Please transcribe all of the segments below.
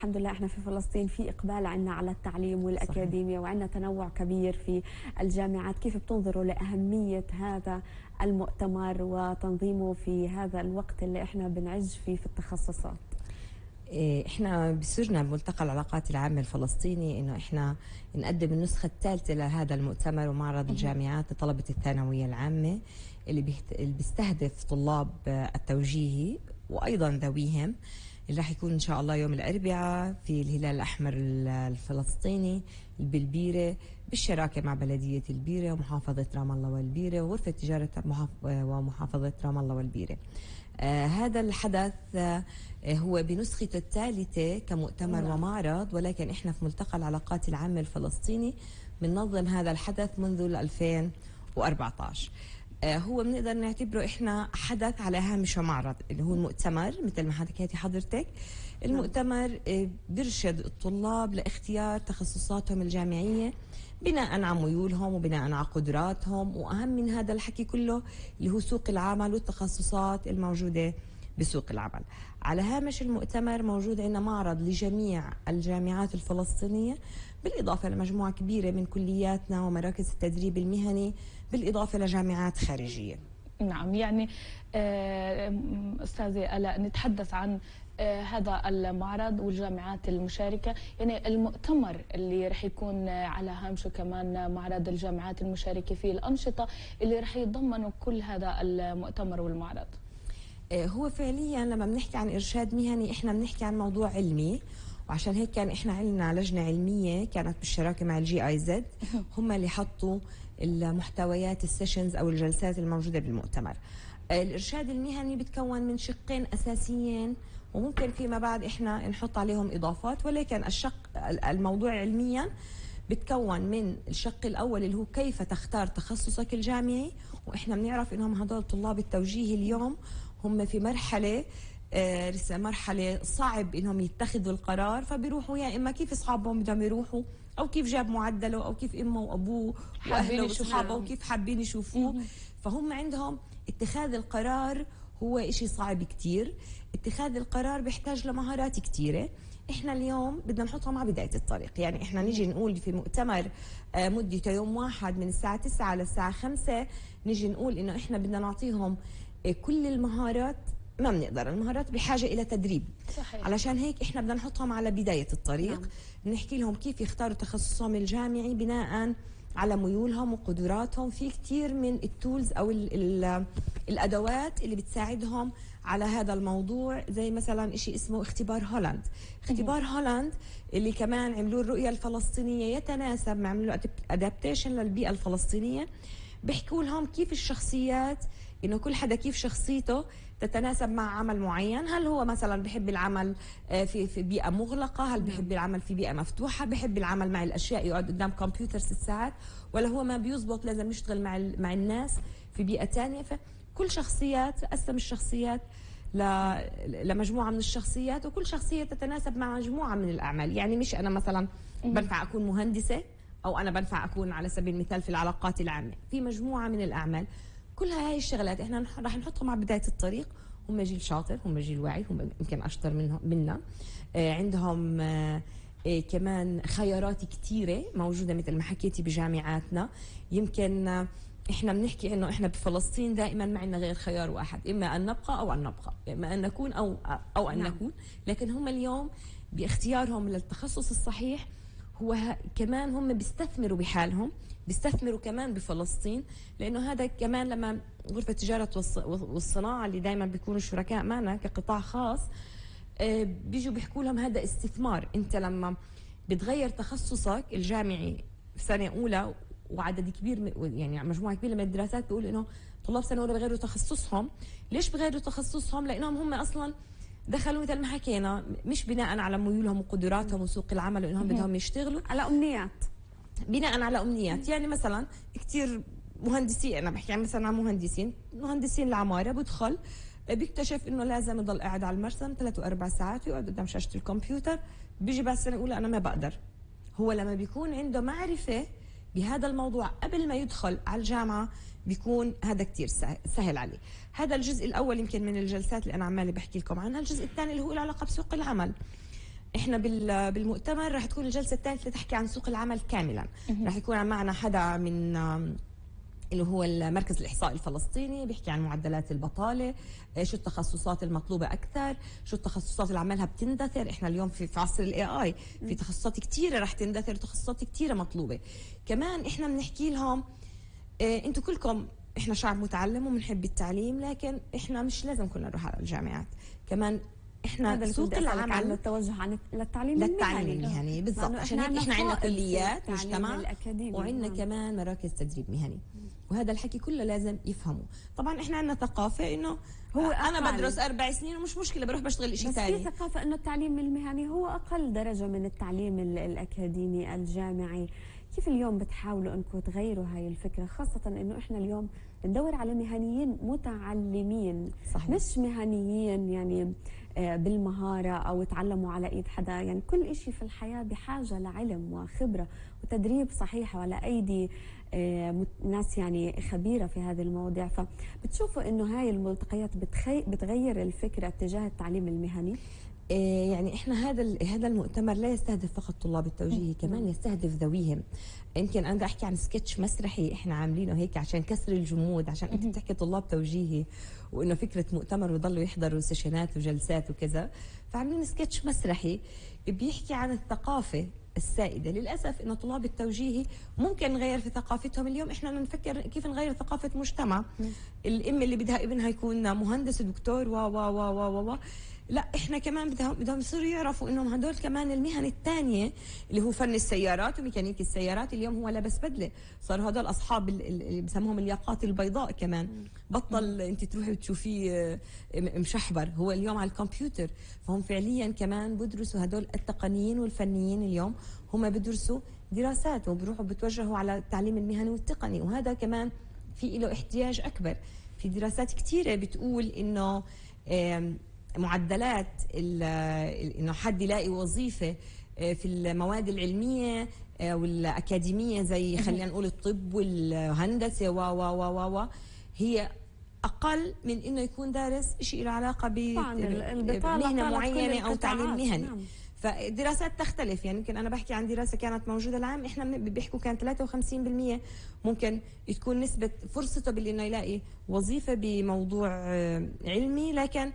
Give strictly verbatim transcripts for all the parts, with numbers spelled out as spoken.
الحمد لله احنا في فلسطين في اقبال عنا على التعليم والاكاديميا وعندنا تنوع كبير في الجامعات. كيف بتنظروا لاهميه هذا المؤتمر وتنظيمه في هذا الوقت اللي احنا بنعج فيه في التخصصات؟ إيه، احنا بسجنا بملتقى العلاقات العامة الفلسطيني انه احنا نقدم النسخة الثالثة لهذا المؤتمر ومعرض الجامعات لطلبة الثانوية العامة اللي, بيهت... اللي بيستهدف طلاب التوجيهي وايضا ذويهم، اللي راح يكون ان شاء الله يوم الاربعاء في الهلال الاحمر الفلسطيني بالبيرة بالشراكة مع بلدية البيرة ومحافظة رام الله والبيرة وغرفة تجارة محاف... ومحافظة رام الله والبيرة. آه هذا الحدث آه هو بنسخته الثالثة كمؤتمر نعم. ومعرض، ولكن احنا في ملتقى العلاقات العامة الفلسطيني بننظم هذا الحدث منذ ألفين وأربعة عشر. آه هو بنقدر نعتبره احنا حدث على هامش معرض اللي هو المؤتمر، مثل ما حكيتي حضرتك. المؤتمر آه بيرشد الطلاب لاختيار تخصصاتهم الجامعية بناء على ميولهم وبناء على قدراتهم، واهم من هذا الحكي كله اللي هو سوق العمل والتخصصات الموجوده بسوق العمل. على هامش المؤتمر موجود عندنا معرض لجميع الجامعات الفلسطينية، بالاضافه لمجموعه كبيره من كلياتنا ومراكز التدريب المهني، بالاضافه لجامعات خارجيه. نعم، يعني أستاذة آلاء نتحدث عن هذا المعرض والجامعات المشاركة، يعني المؤتمر اللي رح يكون على هامشه كمان معرض الجامعات المشاركة فيه، الأنشطة اللي رح يتضمنوا كل هذا المؤتمر والمعرض. هو فعليا لما بنحكي عن إرشاد مهني احنا بنحكي عن موضوع علمي، وعشان هيك كان احنا عندنا لجنة علمية كانت بالشراكة مع الجي اي زد، هم اللي حطوا المحتويات السيشنز او الجلسات الموجودة بالمؤتمر. الإرشاد المهني بتكون من شقين أساسيين، وممكن فيما بعد احنا نحط عليهم إضافات، ولكن الشق الموضوع علميا بتكون من الشق الأول اللي هو كيف تختار تخصصك الجامعي. وإحنا بنعرف إنهم هدول طلاب التوجيه اليوم هم في مرحلة آه مرحلة صعب إنهم يتخذوا القرار، فبيروحوا يا إما كيف أصحابهم بدهم يروحوا، أو كيف جاب معدله، أو كيف إمه وأبوه وأهله وأصحابه وكيف حابين يشوفوه. فهم عندهم اتخاذ القرار هو إشي صعب كتير. اتخاذ القرار بيحتاج لمهارات كتيرة، احنا اليوم بدنا نحطها مع بداية الطريق. يعني احنا نيجي نقول في مؤتمر مدته يوم واحد من الساعة تسعة للساعة خمسة، نيجي نقول انه احنا بدنا نعطيهم كل المهارات، ما بنقدر. المهارات بحاجة إلى تدريب. صحيح. علشان هيك احنا بدنا نحطهم على بداية الطريق. نعم. نحكي لهم كيف يختاروا تخصصهم الجامعي بناء على ميولهم وقدراتهم. في كتير من التولز او ال ال الادوات اللي بتساعدهم على هذا الموضوع، زي مثلا شيء اسمه اختبار هولاند. اختبار هولاند اللي كمان عملوه الرؤية الفلسطينية يتناسب، عملوا ادابتيشن للبيئة الفلسطينية. بيحكوا لهم كيف الشخصيات، انه كل حدا كيف شخصيته تتناسب مع عمل معين. هل هو مثلا بحب العمل في في بيئه مغلقه، هل بحب العمل في بيئه مفتوحه، بحب العمل مع الاشياء يقعد قدام كمبيوتر ست ساعات، ولا هو ما بيزبط لازم يشتغل مع مع الناس في بيئه ثانيه. فكل شخصيات قسم الشخصيات لمجموعه من الشخصيات، وكل شخصيه تتناسب مع مجموعه من الاعمال. يعني مش انا مثلا بنفع اكون مهندسه، او انا بنفع اكون على سبيل المثال في العلاقات العامه، في مجموعه من الاعمال. كلها هاي الشغلات احنا راح نحطهم على بدايه الطريق. هم جيل شاطر، هم جيل واعي، هم يمكن اشطر منهم منا. آه عندهم آه آه كمان خيارات كثيره موجوده مثل ما حكيتي بجامعاتنا. يمكن آه احنا بنحكي انه احنا بفلسطين دائما ما عندنا غير خيار واحد، اما ان نبقى او ان نبقى، اما ان نكون او او ان نعم. نكون. لكن هم اليوم باختيارهم للتخصص الصحيح هو كمان هم بيستثمروا بحالهم، بيستثمروا كمان بفلسطين، لانه هذا كمان لما غرفه التجاره والصناعه اللي دائما بيكونوا شركاء معنا كقطاع خاص بيجوا بيحكوا لهم هذا استثمار. انت لما بتغير تخصصك الجامعي في سنه اولى، وعدد كبير يعني مجموعه كبيره من الدراسات بيقول انه طلاب سنه اولى بغيروا تخصصهم. ليش بغيروا تخصصهم؟ لانهم هم اصلا دخلوا مثل ما حكينا مش بناء على ميولهم وقدراتهم وسوق العمل وانهم بدهم يشتغلوا، على امنيات، بناء على امنيات. يعني مثلا كثير مهندسين، انا بحكي عن مثلا عن مهندسين مهندسين العماره، بدخل بيكتشف انه لازم يضل قاعد على المرسم ثلاث واربع ساعات ويقعد قدام شاشه الكمبيوتر. بيجي بعد سنه اولى انا ما بقدر. هو لما بيكون عنده معرفه بهذا الموضوع قبل ما يدخل على الجامعه بيكون هذا كتير سهل عليه. هذا الجزء الاول يمكن من الجلسات اللي انا عمالي بحكي لكم عنها. الجزء الثاني اللي هو العلاقه بسوق العمل. احنا بالمؤتمر راح تكون الجلسه الثالثه تحكي عن سوق العمل كاملا. راح يكون معنا حدا من اللي هو المركز الإحصائي الفلسطيني بيحكي عن معدلات البطالة، شو التخصصات المطلوبة أكثر، شو التخصصات اللي عمالها بتندثر. إحنا اليوم في عصر الاي اي في تخصصات كثيرة رح تندثر، تخصصات كثيرة مطلوبة. كمان إحنا بنحكي لهم إيه أنتم كلكم، إحنا شعب متعلم وبنحب التعليم، لكن إحنا مش لازم كلنا نروح على الجامعات. كمان احنا سوق العمل عن التوجه عن للتعليم للتعليم المهني بالضبط، عشان هيك احنا عندنا كليات مجتمع وعندنا كمان مراكز تدريب مهني، وهذا الحكي كله لازم يفهموا. طبعا احنا عندنا ثقافه انه هو انا بدرس اربع سنين ومش مشكله بروح بشتغل شيء ثاني، بس في ثقافه انه التعليم المهني هو اقل درجه من التعليم الاكاديمي الجامعي. كيف اليوم بتحاولوا انكم تغيروا هاي الفكره، خاصه انه احنا اليوم بندور على مهنيين متعلمين صحيح. مش مهنيين يعني بالمهارة أو تعلموا على إيد حدا. يعني كل إشي في الحياة بحاجة لعلم وخبرة وتدريب صحيح وعلى أيدي ناس يعني خبيرة في هذه المواضيع. فبتشوفوا إنه هاي الملتقيات بتغير الفكرة تجاه التعليم المهني؟ يعني احنا هذا هذا المؤتمر لا يستهدف فقط طلاب التوجيهي، كمان يستهدف ذويهم. يمكن انا بدي احكي عن سكتش مسرحي احنا عاملينه هيك عشان كسر الجمود، عشان انت بتحكي طلاب توجيهي وانه فكره مؤتمر ويضلوا يحضروا سيشنات وجلسات وكذا، فعاملين سكتش مسرحي بيحكي عن الثقافه السائده. للاسف انه طلاب التوجيهي ممكن نغير في ثقافتهم. اليوم احنا نفكر كيف نغير ثقافه مجتمع. الام اللي بدها ابنها يكون مهندس ودكتور و و و و و لا، احنا كمان بدهم بدهم يصيروا يعرفوا انهم هدول كمان المهن الثانيه اللي هو فن السيارات وميكانيك السيارات. اليوم هو لابس بدله، صاروا هدول اصحاب اللي بسموهم الياقات البيضاء كمان. بطل انت تروحي وتشوفيه مشحبر، هو اليوم على الكمبيوتر. فهم فعليا كمان بدرسوا هدول التقنيين والفنيين. اليوم هم بدرسوا دراسات وبروحوا بتوجهوا على التعليم المهني والتقني، وهذا كمان في له احتياج اكبر. في دراسات كثيره بتقول انه معدلات انه حد يلاقي وظيفه في المواد العلميه والاكاديميه زي خلينا نقول الطب والهندسه و و و و هي اقل من انه يكون دارس شيء له علاقه بمهنه معينه او تعليم مهني. نعم. فالدراسات تختلف. يعني يمكن انا بحكي عن دراسه كانت موجوده العام، احنا بيحكوا كان ثلاثة وخمسين بالمئة ممكن تكون نسبه فرصته بانه يلاقي وظيفه بموضوع علمي، لكن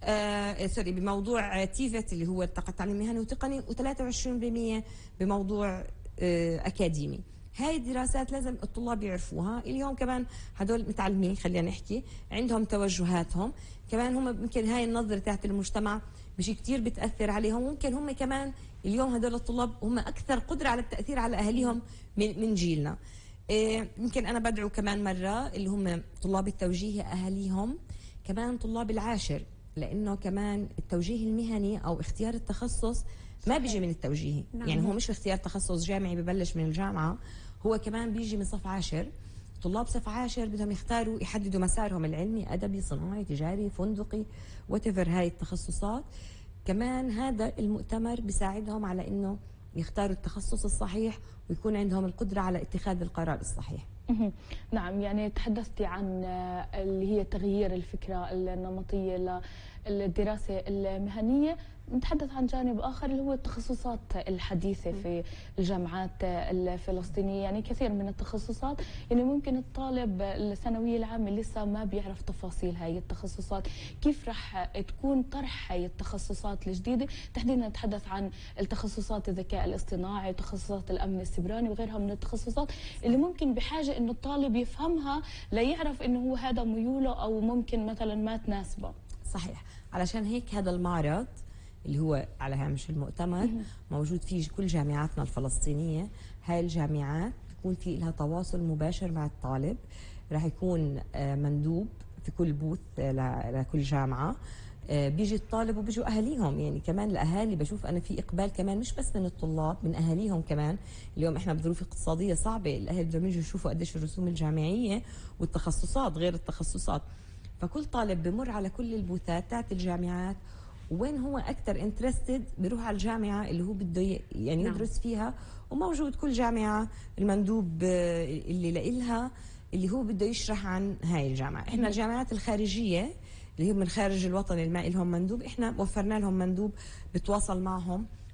آه سوري بموضوع تيفت اللي هو التعليم المهني وتقني، وثلاثة وعشرين بالمئة بموضوع آه اكاديمي. هاي الدراسات لازم الطلاب يعرفوها. اليوم كمان هدول متعلمين خلينا نحكي عندهم توجهاتهم، كمان هم يمكن هاي النظره تاعت المجتمع مش كتير بتاثر عليهم. ممكن هم كمان اليوم هدول الطلاب هم اكثر قدره على التاثير على اهاليهم من من جيلنا. آه يمكن انا بدعو كمان مره اللي هم طلاب التوجيه اهاليهم كمان طلاب العاشر، لانه كمان التوجيه المهني او اختيار التخصص ما بيجي من التوجيهي. نعم. يعني هو مش اختيار تخصص جامعي ببلش من الجامعه، هو كمان بيجي من صف عاشر. طلاب صف عاشر بدهم يختاروا يحددوا مسارهم العلمي، ادبي، صناعي، تجاري، فندقي، واتيفر هاي التخصصات. كمان هذا المؤتمر بيساعدهم على انه يختاروا التخصص الصحيح ويكون عندهم القدره على اتخاذ القرار الصحيح. نعم، يعني تحدثتي عن اللي هي تغيير الفكرة النمطية للدراسة المهنية. نتحدث عن جانب آخر اللي هو التخصصات الحديثة في الجامعات الفلسطينية. يعني كثير من التخصصات يعني ممكن الطالب الثانوية العامة لسه ما بيعرف تفاصيل هاي التخصصات. كيف رح تكون طرح هاي التخصصات الجديدة؟ تحديدا نتحدث عن التخصصات الذكاء الاصطناعي وتخصصات الأمن السيبراني وغيرها من التخصصات اللي ممكن بحاجة إنه الطالب يفهمها ليعرف إنه هو هذا ميوله أو ممكن مثلا ما تناسبه. صحيح. علشان هيك هذا المعرض اللي هو على هامش المؤتمر موجود فيه كل جامعاتنا الفلسطينية. هاي الجامعات بيكون في لها تواصل مباشر مع الطالب. راح يكون مندوب في كل بوث لكل جامعة، بيجي الطالب وبيجوا أهاليهم. يعني كمان الأهالي بشوف أنا في إقبال كمان مش بس من الطلاب، من أهاليهم كمان. اليوم إحنا بظروف اقتصادية صعبة، الأهل بدهم يجوا يشوفوا قديش الرسوم الجامعية والتخصصات غير التخصصات. فكل طالب بمر على كل البوثات تاعت الجامعات، وين هو اكثر انترستد بيروح على الجامعه اللي هو بده يعني يدرس فيها. وموجود كل جامعه المندوب اللي لإلها اللي هو بده يشرح عن هاي الجامعه. احنا الجامعات الخارجيه اللي هي من خارج الوطن اللي ما لهم مندوب، احنا وفرنا لهم مندوب بتواصل معهم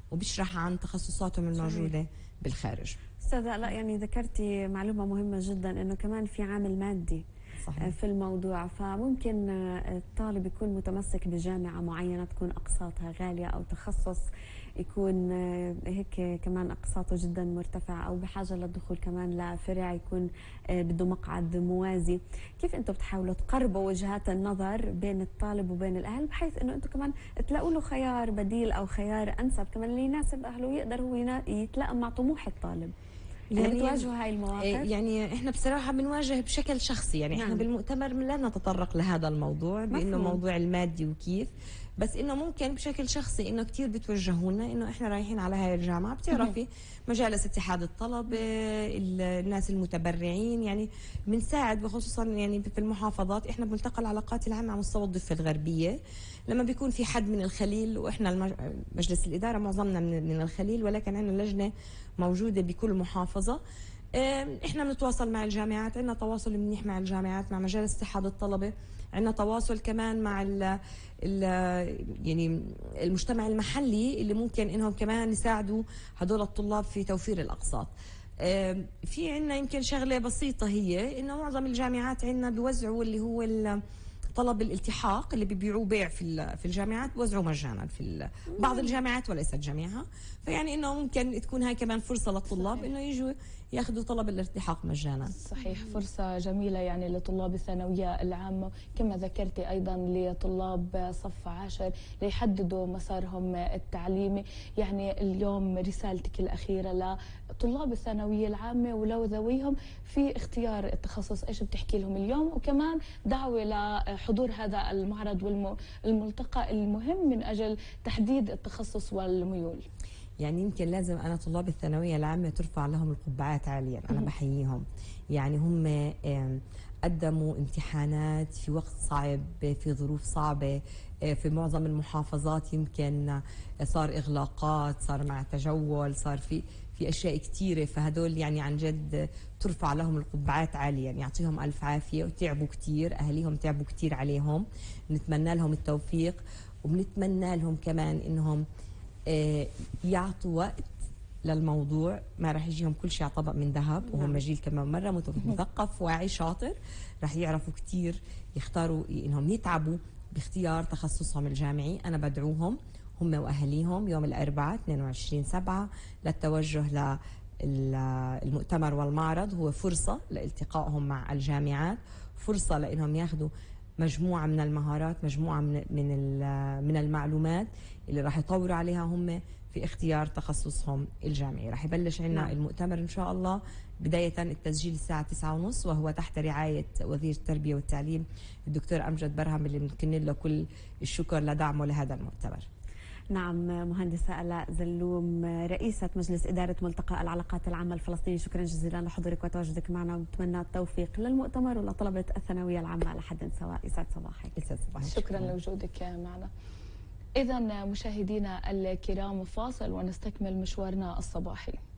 وبيشرح عن تخصصاتهم الموجودة بالخارج. أستاذة آلاء، يعني ذكرتي معلومة مهمة جدا، إنه كمان في عامل مادي صحيح في الموضوع. فممكن الطالب يكون متمسك بجامعة معينة تكون أقساطها غالية، أو تخصص يكون هيك كمان أقساطه جدا مرتفعة، أو بحاجة للدخول كمان لفرع يكون بده مقعد موازي. كيف أنتم بتحاولوا تقربوا وجهات النظر بين الطالب وبين الأهل، بحيث أنه أنتم كمان تلاقوا له خيار بديل أو خيار أنسب كمان اللي يناسب أهله، ويقدر هو يتلائم مع طموح الطالب؟ يعني, يعني بتواجهوا هاي المواقف؟ يعني احنا بصراحه بنواجه بشكل شخصي، يعني نعم. احنا بالمؤتمر لا نتطرق لهذا الموضوع بانه موضوع المادي وكيف، بس انه ممكن بشكل شخصي انه كثير بتوجهونا انه احنا رايحين على هاي الجامعه، بتعرفي مجالس اتحاد الطلبه، الناس المتبرعين، يعني بنساعد، وخصوصا يعني في المحافظات. احنا بملتقى العلاقات العامه على مستوى الضفه الغربيه، لما بيكون في حد من الخليل، واحنا مجلس الاداره معظمنا من الخليل، ولكن عندنا لجنه موجوده بكل محافظه. احنا بنتواصل مع الجامعات، عندنا تواصل منيح مع الجامعات، مع مجالس اتحاد الطلبه، عندنا تواصل كمان مع ال ال يعني المجتمع المحلي اللي ممكن انهم كمان يساعدوا هدول الطلاب في توفير الاقساط. في عندنا يمكن شغله بسيطه، هي انه معظم الجامعات عندنا بيوزعوا اللي هو طلب الالتحاق اللي بيبيعوه بيع في في الجامعات، بوزعوه مجانا في بعض الجامعات وليست جميعها. فيعني انه ممكن تكون هاي كمان فرصه للطلاب انه يجوا ياخذوا طلب الالتحاق مجانا. صحيح، فرصه جميله يعني لطلاب الثانويه العامه، كما ذكرتي ايضا لطلاب صف عاشر ليحددوا مسارهم التعليمي. يعني اليوم رسالتك الاخيره لطلاب الثانويه العامه ولو ذويهم في اختيار التخصص، ايش بتحكي لهم اليوم؟ وكمان دعوه لحضور هذا المعرض والملتقى المهم من اجل تحديد التخصص والميول. يعني يمكن لازم أنا طلاب الثانوية العامة ترفع لهم القبعات عاليا، أنا بحييهم. يعني هم قدموا امتحانات في وقت صعب، في ظروف صعبة، في معظم المحافظات يمكن صار إغلاقات، صار مع تجول، صار في في أشياء كثيرة. فهدول يعني عن جد ترفع لهم القبعات عاليا، يعطيهم ألف عافية، وتعبوا كثير، أهليهم تعبوا كثير عليهم. نتمنى لهم التوفيق، وبنتمنى لهم كمان إنهم يعطوا وقت للموضوع. ما راح يجيهم كل شيء على طبق من ذهب، وهم جيل كمان مرة مثقف واعي شاطر، راح يعرفوا كثير يختاروا انهم يتعبوا باختيار تخصصهم الجامعي. انا بدعوهم هم واهاليهم يوم الاربعاء اثنين وعشرين سبعة للتوجه للمؤتمر والمعرض. هو فرصة لالتقائهم مع الجامعات، فرصة لانهم ياخذوا مجموعة من المهارات، مجموعة من من من المعلومات اللي راح يطوروا عليها هم في اختيار تخصصهم الجامعي. راح يبلش عندنا المؤتمر ان شاء الله بداية التسجيل الساعة تسعة ونص، وهو تحت رعاية وزير التربية والتعليم الدكتور أمجد برهم، اللي بنكن له كل الشكر لدعمه لهذا المؤتمر. نعم، مهندسة آلاء زلوم رئيسة مجلس إدارة ملتقى العلاقات العامة الفلسطيني، شكرا جزيلا لحضورك وتواجدك معنا، ونتمنى التوفيق للمؤتمر ولطلبة الثانوية العامة على حد سواء. يسعد صباحك. يسعد صباحك. شكرا لوجودك معنا. إذا مشاهدينا الكرام، فاصل ونستكمل مشوارنا الصباحي.